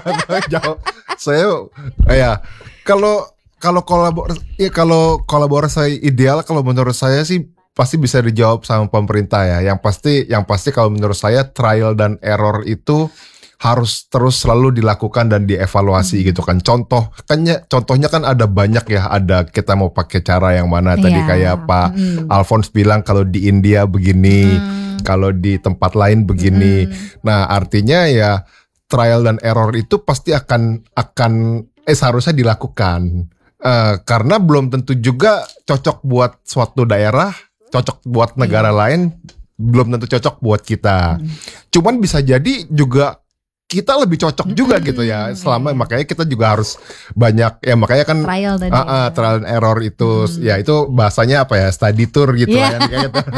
Jauh. Saya ya kalau kalau kolaborasi ya kalau kolaborasi ideal kalau menurut saya sih pasti bisa dijawab sama pemerintah ya. Yang pasti yang pasti kalau menurut saya trial dan error itu harus terus selalu dilakukan dan dievaluasi gitu kan. Contoh kan contohnya kan ada banyak ya, ada kita mau pakai cara yang mana tadi Iya. kayak Pak Mm-mm. Alphonse bilang kalau di India begini, Hmm. kalau di tempat lain begini. Mm. Nah, artinya ya trial dan error itu pasti akan akan eh seharusnya dilakukan. Eh, karena belum tentu juga cocok buat suatu daerah, cocok buat negara lain, belum tentu cocok buat kita. Cuman bisa jadi juga kita lebih cocok juga gitu ya. Selama makanya kita juga harus banyak ya, makanya kan Trial tadi. Ah, ah, trial and error itu ya itu bahasanya apa ya, study tour gitu Iya. lah kan, kayak gitu.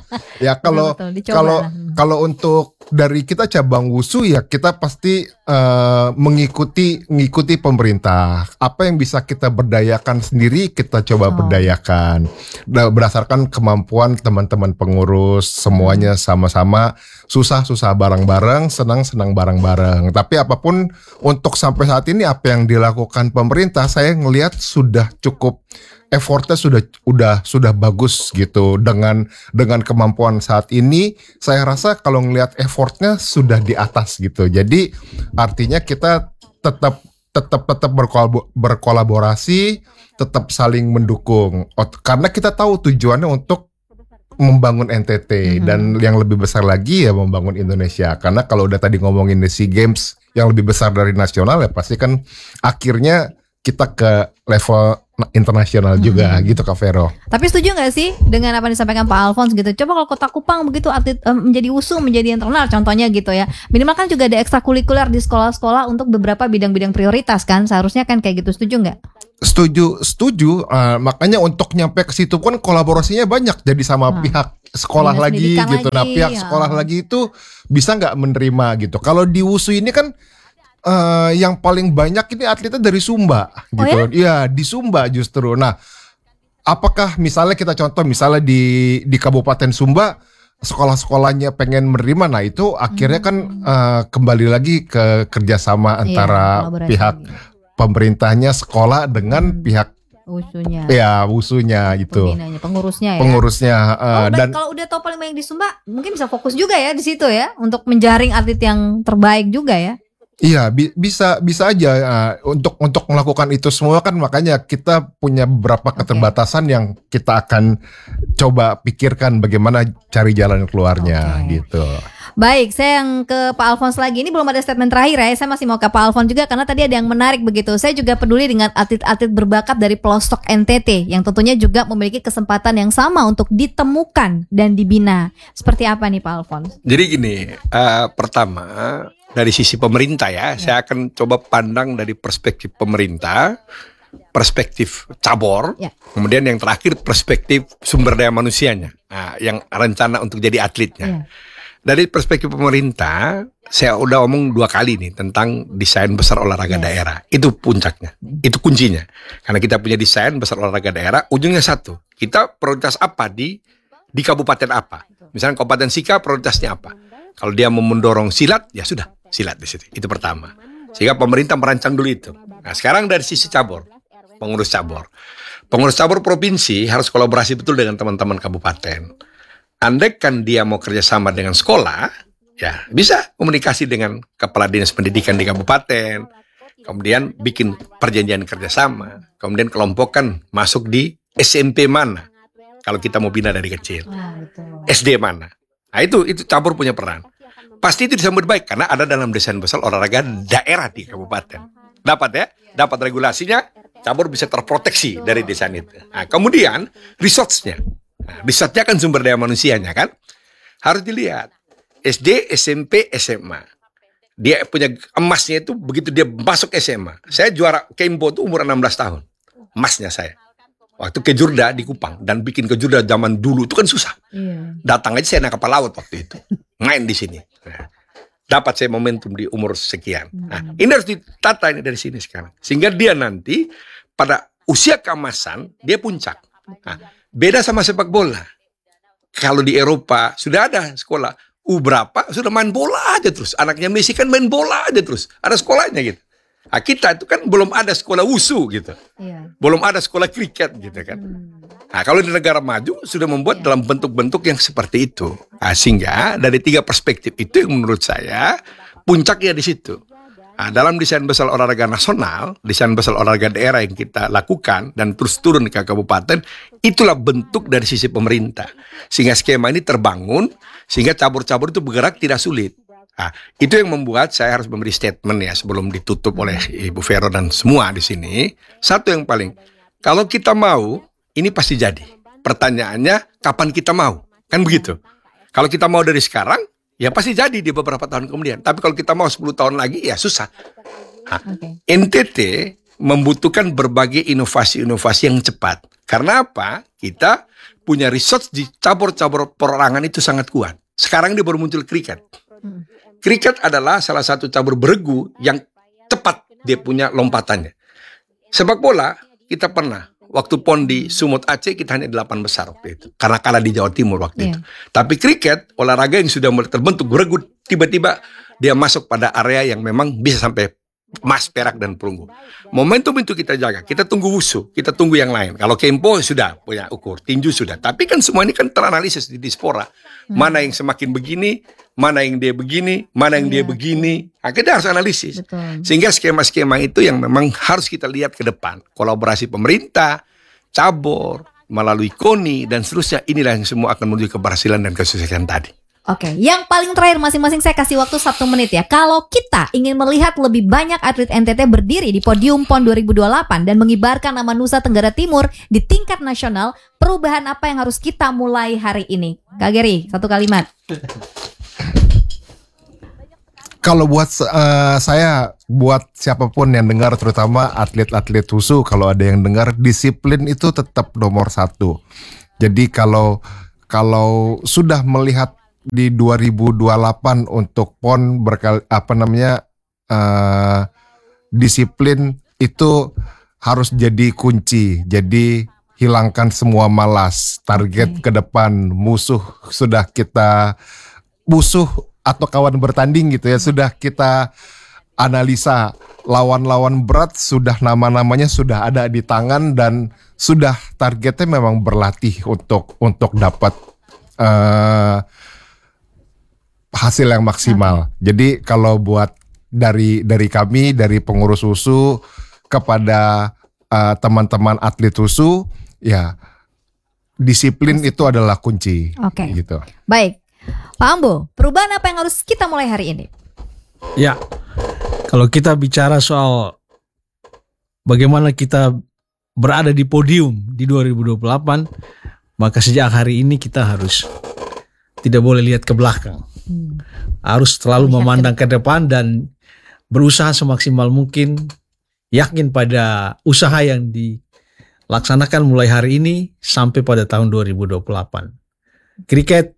Ya kalau Betul, dicoba kalau lah. kalau untuk dari kita cabang wusu ya kita pasti eh, mengikuti mengikuti pemerintah. Apa yang bisa kita berdayakan sendiri kita coba Oh. berdayakan. Nah, berdasarkan kemampuan teman-teman pengurus semuanya sama-sama, susah-susah bareng-bareng, senang-senang bareng-bareng. Tapi apapun untuk sampai saat ini apa yang dilakukan pemerintah saya ngelihat sudah cukup, effortnya sudah udah sudah bagus gitu dengan dengan kemampuan saat ini. Saya rasa kalau ngelihat effortnya sudah di atas gitu. Jadi artinya kita tetap tetap tetap berkolabo- berkolaborasi, tetap saling mendukung. Ot- Karena kita tahu tujuannya untuk membangun N T T Mhm. dan yang lebih besar lagi ya membangun Indonesia. Karena kalau udah tadi ngomongin di SEA Games yang lebih besar dari nasional ya pasti kan akhirnya kita ke level internasional juga gitu Kak Vero. Tapi setuju nggak sih dengan apa yang disampaikan Pak Alphonse gitu? Coba kalau Kota Kupang begitu atlet eh, menjadi W S U, menjadi internal contohnya gitu ya. Minimal kan juga ada ekstrakurikuler di sekolah-sekolah untuk beberapa bidang-bidang prioritas kan. Seharusnya kan kayak gitu, setuju nggak? Setuju, setuju. Uh, makanya untuk nyampe ke situ kan kolaborasinya banyak. Jadi sama Nah, pihak sekolah dinas lagi pendidikan gitu. Nah lagi, pihak ya. sekolah lagi itu bisa nggak menerima gitu. Kalau di W S U ini kan uh, yang paling banyak ini atletnya dari Sumba Oh gitu. Iya di Sumba justru. Nah apakah misalnya kita contoh misalnya di di Kabupaten Sumba sekolah-sekolahnya pengen menerima, nah itu akhirnya kan uh, kembali lagi ke kerjasama Iya, antara kolaborasi pihak lagi. pemerintahnya sekolah dengan pihak W S U-nya, ya W S U-nya gitu, pembinanya, pengurusnya ya. pengurusnya uh, Oh, berarti dan kalau udah tahu paling banyak di Sumba, mungkin bisa fokus juga ya di situ ya untuk menjaring atlet yang terbaik juga ya. iya bi- bisa bisa aja uh, untuk untuk melakukan itu semua kan, makanya kita punya beberapa keterbatasan yang kita akan coba pikirkan bagaimana cari jalan keluarnya Oke. gitu. Baik, saya yang ke Pak Alphonse lagi. Ini belum ada statement terakhir ya. Saya masih mau ke Pak Alphonse juga karena tadi ada yang menarik begitu. Saya juga peduli dengan atlet-atlet berbakat dari pelosok N T T yang tentunya juga memiliki kesempatan yang sama untuk ditemukan dan dibina. Seperti apa nih Pak Alphonse? Jadi gini, eh, pertama dari sisi pemerintah ya, saya akan coba pandang dari perspektif pemerintah, perspektif cabur, Ya. kemudian yang terakhir perspektif sumber daya manusianya, nah, yang rencana untuk jadi atletnya. Ya. Dari perspektif pemerintah, saya udah omong dua kali nih tentang desain besar olahraga Yes. daerah. Itu puncaknya, itu kuncinya. Karena kita punya desain besar olahraga daerah, ujungnya satu. Kita prioritas apa di di kabupaten apa? Misalnya Kabupaten Sika prioritasnya apa? Kalau dia mau mendorong silat, ya sudah silat di situ. Itu pertama. Sehingga pemerintah merancang dulu itu. Nah, sekarang dari sisi cabur, pengurus cabur, pengurus cabur provinsi harus kolaborasi betul dengan teman-teman kabupaten. Andaikan dia mau kerjasama dengan sekolah, ya bisa komunikasi dengan kepala dinas pendidikan di kabupaten, kemudian bikin perjanjian kerjasama, kemudian kelompokkan masuk di S M P mana, kalau kita mau bina dari kecil, S D mana. Nah itu itu cabur punya peran. Pasti itu disambut baik karena ada dalam desain besar olahraga daerah di kabupaten. Dapat ya, dapat regulasinya, cabur bisa terproteksi dari desain itu. Nah, kemudian resource-nya. Nah, resource-nya kan sumber daya manusianya kan. Harus dilihat. S D, S M P, S M A. Dia punya emasnya itu begitu dia masuk S M A. Saya juara Kempo itu umur enam belas tahun. Emasnya saya. Waktu ke Jurda di Kupang. Dan bikin ke Jurda zaman dulu itu kan susah. Iya. Datang aja saya naik kapal laut waktu itu. Main di sini. Nah, dapat saya momentum di umur sekian. Nah, ini harus ditata ini dari sini sekarang. Sehingga dia nanti pada usia keemasan dia puncak. Nah, beda sama sepak bola. Kalau di Eropa sudah ada sekolah U berapa sudah main bola aja terus. Anaknya Messi kan main bola aja terus. Ada sekolahnya gitu. Nah, kita itu kan belum ada sekolah wusu gitu. Iya. Belum ada sekolah kriket gitu kan. Nah, kalau di negara maju sudah membuat dalam bentuk-bentuk yang seperti itu. Nah, sehingga dari tiga perspektif itu yang menurut saya puncaknya di situ. Nah, dalam desain besar olahraga nasional, desain besar olahraga daerah yang kita lakukan dan terus turun ke kabupaten, itulah bentuk dari sisi pemerintah. Sehingga skema ini terbangun, sehingga cabur-cabur itu bergerak tidak sulit. Nah, itu yang membuat saya harus memberi statement ya sebelum ditutup oleh Ibu Vero dan semua di sini. Satu yang paling, kalau kita mau, ini pasti jadi. Pertanyaannya, kapan kita mau? Kan begitu. Kalau kita mau dari sekarang, ya pasti jadi di beberapa tahun kemudian. Tapi kalau kita mau sepuluh tahun lagi, ya susah. Nah, Oke. N T T membutuhkan berbagai inovasi-inovasi yang cepat. Karena apa? Kita punya research di cabur-cabur perorangan itu sangat kuat. Sekarang dia baru muncul kriket. Kriket adalah salah satu cabur beregu yang cepat dia punya lompatannya. Sepak bola, kita pernah. Waktu pon di Sumut Aceh kita hanya delapan besar waktu itu. Karena kalah di Jawa Timur waktu Iya. itu. Tapi kriket, olahraga yang sudah mulai terbentuk beregu, tiba-tiba dia masuk pada area yang memang bisa sampai emas, perak, dan perunggu. Momentum itu kita jaga. Kita tunggu wusu, kita tunggu yang lain. Kalau Kempo sudah punya ukur, tinju sudah. Tapi kan semua ini kan teranalisis di diaspora. Mana yang semakin begini, mana yang dia begini, mana yang dia begini. Nah, kita harus analisis. Betul. Sehingga skema-skema itu yang memang harus kita lihat ke depan. Kolaborasi pemerintah, cabur, melalui KONI, dan seterusnya. Inilah yang semua akan menuju keberhasilan dan kesuksesan tadi. Oke, yang paling terakhir masing-masing saya kasih waktu satu menit ya. Kalau kita ingin melihat lebih banyak atlet N T T berdiri di podium PON dua ribu dua puluh delapan dan mengibarkan nama Nusa Tenggara Timur di tingkat nasional, perubahan apa yang harus kita mulai hari ini? Kak Gary, satu kalimat. Kalau buat uh, saya, buat siapapun yang dengar, terutama atlet-atlet wusu, kalau ada yang dengar, disiplin itu tetap nomor satu. Jadi kalau kalau sudah melihat di dua ribu dua puluh delapan untuk PON berkali apa namanya uh, disiplin itu harus jadi kunci. Jadi hilangkan semua malas. Target ke depan, musuh sudah kita musuh atau kawan bertanding gitu ya, sudah kita analisa, lawan-lawan berat sudah nama-namanya sudah ada di tangan dan sudah targetnya memang berlatih untuk untuk dapat uh, hasil yang maksimal. Jadi kalau buat dari dari kami, dari pengurus wusu kepada uh, teman-teman atlet wusu, ya disiplin itu adalah kunci. Oke. Gitu. Baik, Pak Ambo, perubahan apa yang harus kita mulai hari ini? Ya, kalau kita bicara soal bagaimana kita berada di podium di dua ribu dua puluh delapan, maka sejak hari ini kita harus tidak boleh lihat ke belakang. Hmm. Harus selalu memandang ke depan dan berusaha semaksimal mungkin, yakin pada usaha yang dilaksanakan mulai hari ini sampai pada tahun dua ribu dua puluh delapan. Kriket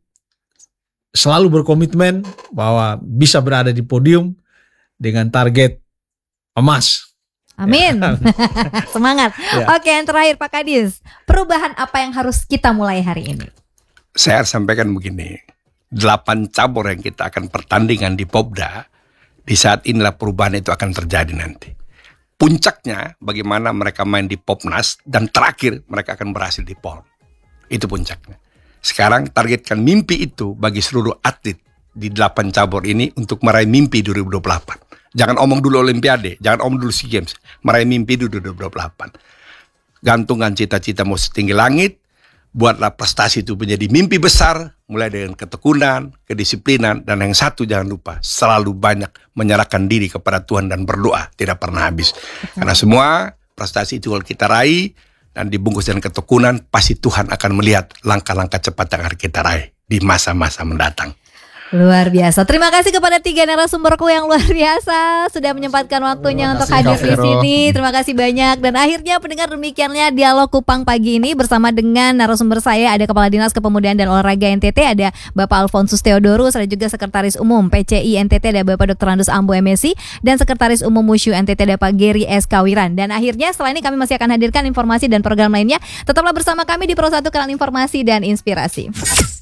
selalu berkomitmen bahwa bisa berada di podium dengan target emas. Amin. Semangat. Ya. Oke, yang terakhir Pak Kadis, perubahan apa yang harus kita mulai hari ini? Saya sampaikan begini, delapan cabur yang kita akan pertandingan di Popda, di saat inilah perubahan itu akan terjadi nanti. Puncaknya bagaimana mereka main di Popnas, dan terakhir mereka akan berhasil di PON. Itu puncaknya. Sekarang targetkan mimpi itu bagi seluruh atlet di delapan cabur ini untuk meraih mimpi dua ribu dua puluh delapan. Jangan omong dulu Olimpiade, jangan omong dulu SEA Games, meraih mimpi dua ribu dua puluh delapan. Gantungkan cita-cita mau setinggi langit, buatlah prestasi itu menjadi mimpi besar, mulai dengan ketekunan, kedisiplinan, dan yang satu jangan lupa, selalu banyak menyerahkan diri kepada Tuhan dan berdoa, tidak pernah habis. Karena semua prestasi itu kalau kita raih, dan dibungkus dengan ketekunan, pasti Tuhan akan melihat langkah-langkah cepat yang harus kita raih di masa-masa mendatang. Luar biasa. Terima kasih kepada tiga narasumberku yang luar biasa sudah menyempatkan waktunya untuk hadir di sini. Terima kasih banyak. Dan akhirnya pendengar, demikianlah dialog Kupang pagi ini bersama dengan narasumber saya, ada Kepala Dinas Kepemudaan dan Olahraga N T T, ada Bapak Alfonsus Theodorus, ada juga Sekretaris Umum P C I N T T, ada Bapak Doktor Andus Ambo M Si, dan Sekretaris Umum Wushu N T T, ada Pak Gary S. Kawiran. Dan akhirnya setelah ini kami masih akan hadirkan informasi dan program lainnya. Tetaplah bersama kami di Pro satu, Kanal Informasi dan Inspirasi.